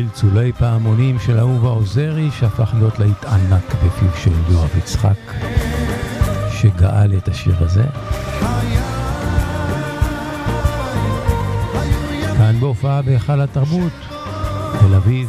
צלצולי פעמונים של אהובה עוזרי שהפך להיות להיט ענק בפיו של יואב יצחק שגאל את השיר הזה. כאן בהופעה בהיכל התרבות תל אביב.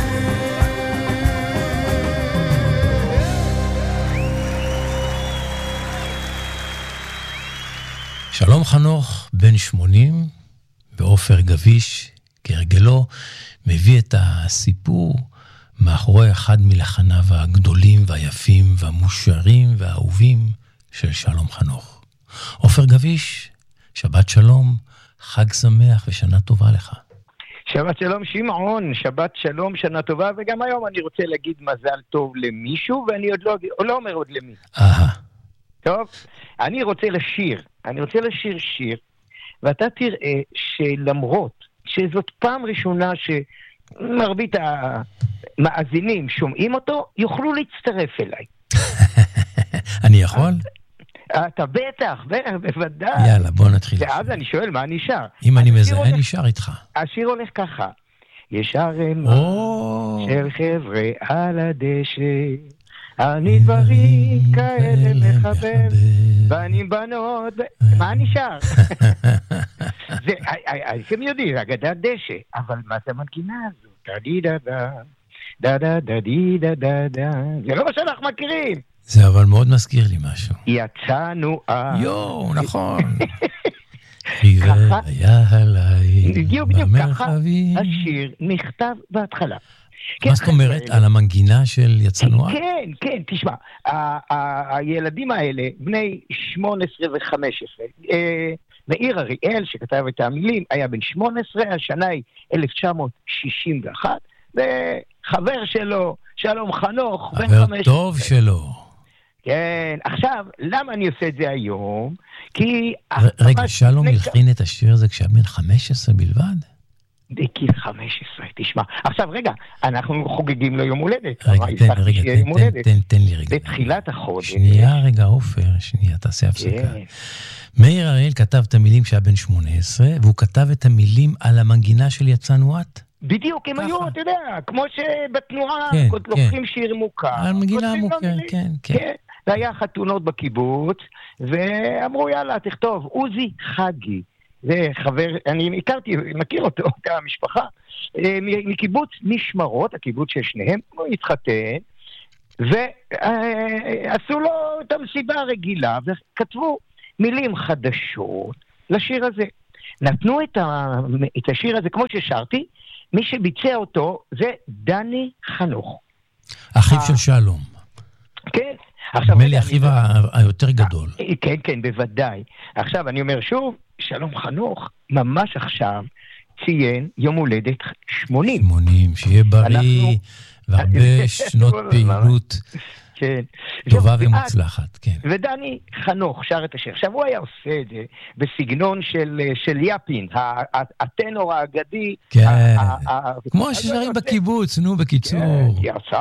שלום חנוך בן 80 ועופר גביש כהרגלו מביא את הסיפור מאחורי אחד מלחניו הגדולים והיפים והמושרים והאהובים של שלום חנוך. עופר גביש, שבת שלום, חג שמח ושנה טובה לך. שבת שלום שמעון, שבת שלום, שנה טובה, וגם היום אני רוצה להגיד מזל טוב למישהו, ואני עוד לא אומר עוד למי. טוב, אני רוצה לשיר שיר, ואתה תראה שלמרות שזאת פעם ראשונה שמרבית המאזינים שומעים אותו, יוכלו להצטרף אליי. אני יכול? אתה בטח, בוודאי. יאללה, בוא נתחיל. ואז אני שואל, מה נשאר? אם אני מזהה, נשאר איתך. השיר הולך ככה. יש ערימה של חבר'ה על הדשא, אני דברים כאלה מחבב, ואני בנות, מה נשאר? אתם יודעים, אגדת דשא, אבל מה זה המנגינה הזו? דה-די-דה-דה, דה-דה-דה-די-דה-דה, זה לא מה שאנחנו מכירים. זה אבל מאוד מזכיר לי משהו. יצאנו יואו, נכון. חיוור היה עליי במרחבים. השיר נכתב בהתחלה. מה זאת אומרת? על המנגינה של יצאנו? כן, תשמע, הילדים האלה, בני 18 ו-15, מאיר אריאל שכתב את המילים, היה בן 18, השנה היא 1961, וחבר שלו, שלום חנוך, בן 15. חבר טוב שלו. כן, עכשיו, למה אני עושה את זה היום? כי... רגע, שלום הלחין את השיר הזה כשהיה בן 15 בלבד? בגיל 15, תשמע. עכשיו, רגע, אנחנו חוגגים לו יום הולדת. רגע, תן לי רגע. בתחילת החודש. שנייה, רגע, עופר, שנייה, תעשה הפסקה. מאיר אריאל כתב את המילים כשהיה בן 18, והוא כתב את המילים על המנגינה של יצאנו את? בדיוק, הם היו, אתה יודע, כמו שבתנועה לוקחים שיר מוכר. המנגינה מוכר, כן. זה היה חתונות בקיבוץ, ואמרו, יאללה, תכתוב, עוזי חגי. זה חבר, אני מכיר אותו, את המשפחה, מקיבוץ משמרות, הקיבוץ של שניהם, הוא התחתן, ועשו לו את המסיבה הרגילה, וכתבו מילים חדשות לשיר הזה. נתנו את השיר הזה, כמו ששרתי, מי שביצע אותו זה דני חנוך. אחיו של שלום. כן. נדמה לי אחיו היותר גדול. כן, בוודאי. עכשיו אני אומר שוב, שלום חנוך ממש עכשיו ציין יום הולדת 80. 80, שיהיה בריא והרבה שנות פעילות טובה ומוצלחת. ודני חנוך שר את השיר. עכשיו הוא היה עושה את זה בסגנון של יפין, הטנור האגדי. כמו ששרים בקיבוץ, נו בקיצור.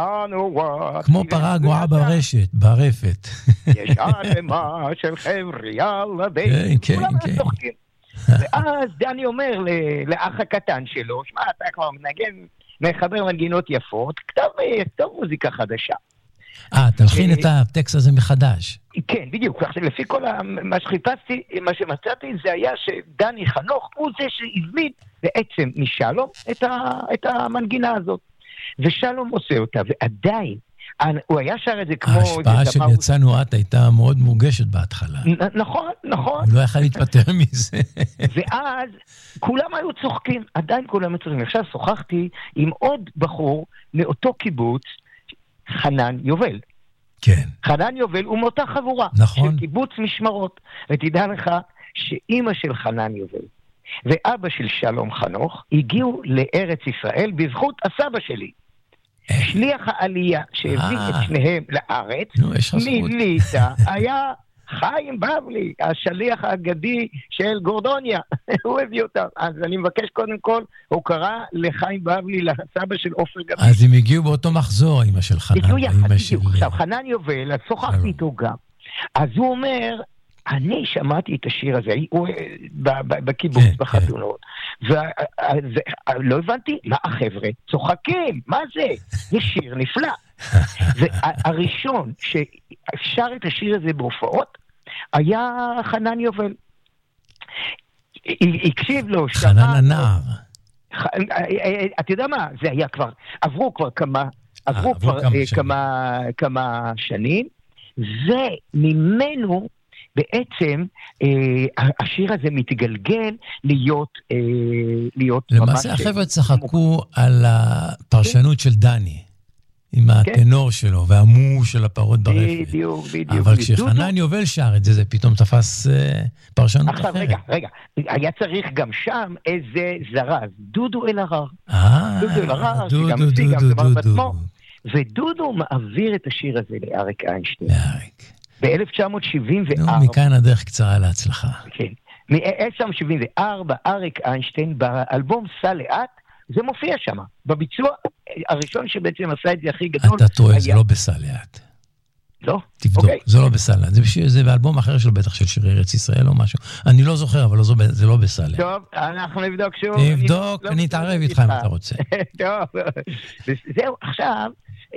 כמו פרה גועה ברפת. יש ערימה של חבר'ה על הדשא. כולם צוחקים. ואז דני אומר לאח הקטן שלו, שמע, אתה כבר מנגן, מחבר מנגינות יפות, כתב מוזיקה חדשה. תלחין את הטקסט הזה מחדש. כן, בדיוק. לפי כל מה שחיפשתי, מה שמצאתי, זה היה שדני חנוך הוא זה שהזמין בעצם משלום את המנגינה הזאת. ושלום עושה אותה, ועדיין, הוא היה שר את זה כמו... ההשפעה של יצאנו את הייתה מאוד מורגשת בהתחלה. נכון. הוא לא יכול להתפטר מזה. ואז כולם היו צוחקים, עדיין כולם היו צוחקים. עכשיו שוחחתי עם עוד בחור מאותו קיבוץ, חנן יובל. כן. חנן יובל הוא מאותה חבורה. נכון. של קיבוץ משמרות. ותדע לך שאמא של חנן יובל ואבא של שלום חנוך הגיעו לארץ ישראל בזכות הסבא שלי. שליח העלייה שהביא את שניהם לארץ, מליטא, היה חיים בבלי, השליח האגדי של גורדוניה. הוא הביא אותם. אז אני מבקש קודם כל, הוא קרא לחיים בבלי, לסבא של עופר גביש. אז הם הגיעו באותו מחזור, אמא של חנן. עכשיו, חנן יובל, אז שוחחתי איתו גם. אז הוא אומר, אני שמעתי את השיר הזה, בקיבוץ, בחתונות, ולא הבנתי, מה החבר'ה צוחקים, מה זה? זה שיר נפלא. והראשון ששר את השיר הזה בהופעות, היה חנן יובל. הקשיב לו, חנן הנער. אתה יודע מה? זה היה כבר, עברו כבר כמה שנים, וממנו בעצם השיר הזה מתגלגל להיות למעשה החבר'ה צחקו על הפרשנות של דני, עם הטנור שלו והמו של הפרות ברפת. בדיוק. אבל כשחנן יובל שר את זה, זה פתאום תפס פרשנות אחרת. עכשיו, רגע, היה צריך גם שם איזה זרז, דודו אלהרר. דודו אלהרר, שגם מציג גם דבר בעצמו. ודודו מעביר את השיר הזה לאריק איינשטיין. ב-1974. מכאן הדרך קצרה להצלחה. כן. מ-1974, אריק איינשטיין, באלבום סע לאט, זה מופיע שם. בביצוע הראשון שבעצם עשה את זה הכי גדול. אתה טועה, זה לא בסע לאט. לא? תבדוק, זה לא בסע לאט. זה באלבום אחר שלו, בטח של שירי ארץ ישראל או משהו. אני לא זוכר, אבל זה לא בסע לאט. טוב, אנחנו נבדוק שוב. תבדוק, אני אתערב איתך אם אתה רוצה. טוב, זהו, עכשיו,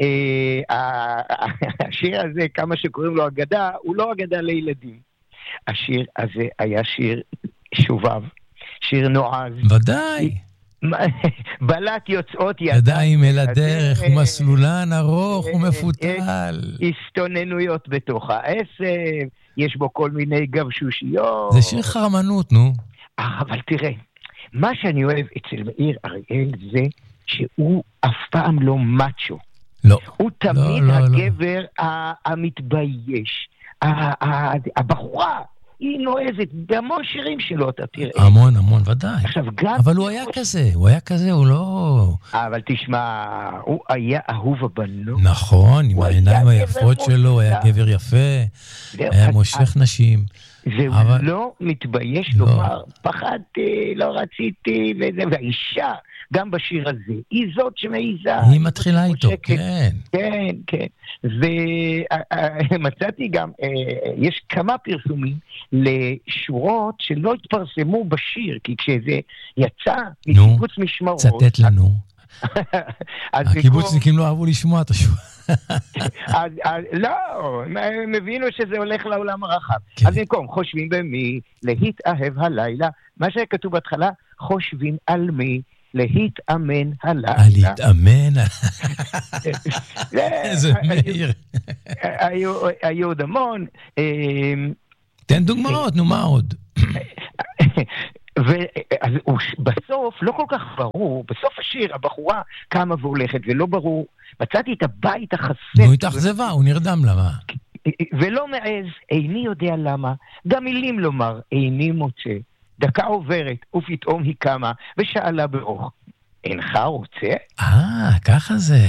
השיר הזה, כמה שקוראים לו אגדה, הוא לא אגדה לילדים. השיר הזה היה שיר שובב, שיר נועז. ודאי. בלט יוצאות ידיים אל הדרך, ומסלולן ארוך ומפותל. הסתוננויות בתוך העשב, יש בו כל מיני גבשושיות. זה שיר חרמנות, נו. אבל תראה, מה שאני אוהב אצל מאיר אריאל זה שהוא אף פעם לא מאצ'ו. לא. הוא תמיד הגבר המתבייש. הבחורה היא נועזת בהמון שירים שלו, אתה תראה. המון, ודאי. עכשיו גם... אבל הוא היה כזה, הוא לא... אבל תשמע, הוא היה אהוב הבנות. נכון, עם העיניים היפות שלו, הוא היה גבר יפה, היה מושך נשים. והוא לא מתבייש לומר, פחדתי, לא רציתי, והאישה, גם בשיר הזה, היא זאת שמעיזה. היא מתחילה איתו, כן. כן. ומצאתי גם, יש כמה פרסומים לשורות שלא התפרסמו בשיר, כי כשזה יצא מקיבוץ משמרות... צטט לנו. הקיבוצניקים לא אהבו לשמוע את השורה. לא, הם הבינו שזה הולך לעולם הרחב. אז במקום, חושבים במי להתאהב הלילה, מה שהיה כתוב בהתחלה, חושבים על מי להתאמן הלילה. להתאמן? איזה מאיר. היו עוד המון. תן דוגמאות, נו מה עוד? ובסוף, לא כל כך ברור, בסוף השיר, הבחורה קמה והולכת, ולא ברור, מצאתי את הבית החסר. הוא התאכזבה, הוא נרדם למה. ולא מעז, איני יודע למה, גם מילים לומר, איני מוצא. דקה עוברת, ופתאום היא קמה, ושאלה ברוך, אינך רוצה? ככה זה.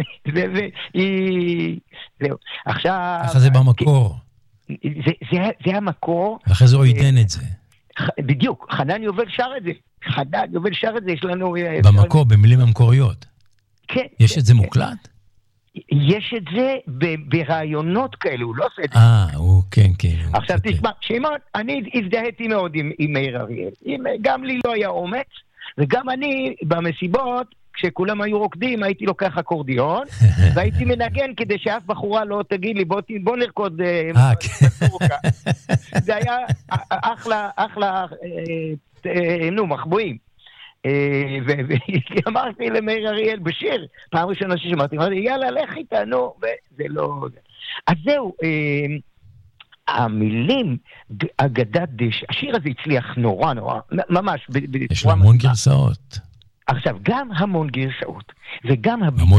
זהו. עכשיו... ככה זה במקור. זה המקור. ואחרי זה הוא ייתן את זה. בדיוק, חנן יובל שר את זה. יש לנו... במקור, במילים המקוריות. כן. יש את זה מוקלט? יש את זה ברעיונות כאלה, הוא לא עושה את זה. כן. עכשיו תשמע, שמעון, אני הזדהיתי מאוד עם מאיר אריאל. גם לי לא היה אומץ, וגם אני במסיבות, כשכולם היו רוקדים, הייתי לוקח אקורדיון, והייתי מנגן כדי שאף בחורה לא תגיד לי, בוא נרקוד מסורקה. זה היה אחלה, מחבואים. ואמרתי למאיר אריאל בשיר, פעם ראשונה ששמעתי, אמרתי, יאללה, לך איתנו, וזה לא... אז זהו, המילים, אגדת דשא, השיר הזה הצליח נורא, ממש. יש לו המון גרסאות. עכשיו, גם המון גרסאות, וגם הביטוי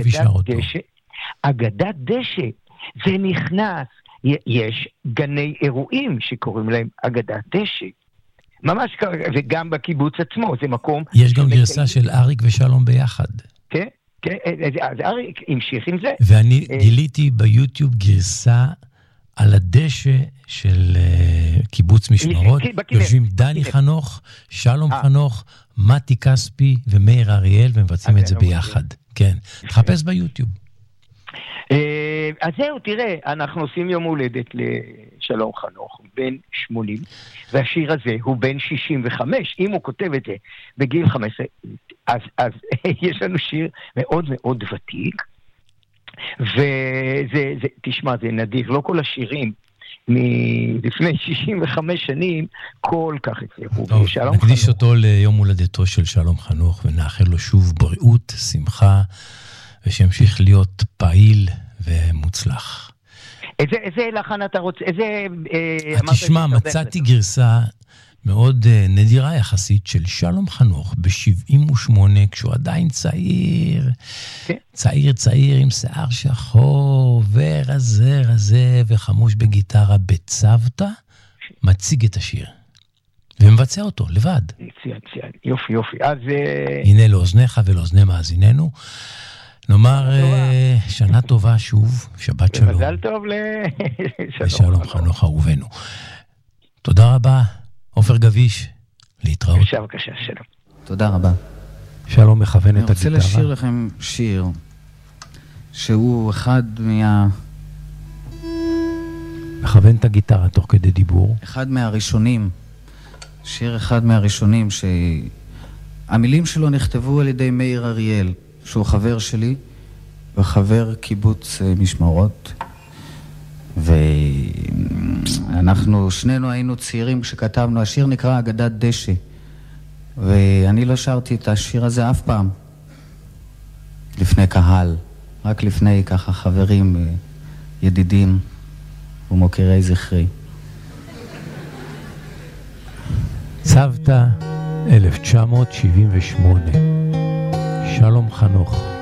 אגדת דשא, זה נכנס, יש גני אירועים שקוראים להם אגדת דשא. ממש ככה, וגם בקיבוץ עצמו, זה מקום... יש גם גרסה של אריק ושלום ביחד. כן, אז אריק המשיך עם זה. ואני גיליתי ביוטיוב גרסה על הדשא של קיבוץ משמרות. יושבים דני חנוך, שלום חנוך, מתי כספי ומאיר אריאל, ומבצעים את זה ביחד. כן, תחפש ביוטיוב. אז זהו, תראה, אנחנו עושים יום הולדת לשלום חנוך, בן 80, והשיר הזה הוא בן 65. אם הוא כותב את זה בגיל 15, אז יש לנו שיר מאוד מאוד ותיק, תשמע, זה נדיר, לא כל השירים מלפני 65 שנים כל כך הצליחו. נקדיש אותו ליום הולדתו של שלום חנוך, ונאחל לו שוב בריאות, שמחה, ושימשיך להיות פעיל ומוצלח. איזה לחן אתה רוצה? תשמע, מצאתי גרסה מאוד נדירה יחסית של שלום חנוך ב-78, כשהוא עדיין צעיר, צעיר עם שיער שחור ורזה וחמוש בגיטרה בצוותא, מציג את השיר ומבצע אותו לבד. יופי. אז הנה לאוזניך ולאוזני מאזיננו נאמר שנה טובה שוב, שבת שלום. ומזל טוב לשלום חנוך אהובנו. תודה רבה, עופר גביש, להתראות. בבקשה, שלום. תודה רבה. שלום מכוון את הגיטרה. אני רוצה לשיר לכם שיר שהוא אחד מכוון את הגיטרה תוך כדי דיבור. אחד מהראשונים, שיר אחד מהראשונים שהמילים שלו נכתבו על ידי מאיר אריאל, שהוא חבר שלי וחבר קיבוץ משמרות, ואנחנו שנינו היינו צעירים כשכתבנו. השיר נקרא אגדת דשא, ואני לא שרתי את השיר הזה אף פעם לפני קהל, רק לפני ככה חברים, ידידים ומוקירי זכרי. צוותא 1978, שלום חנוך.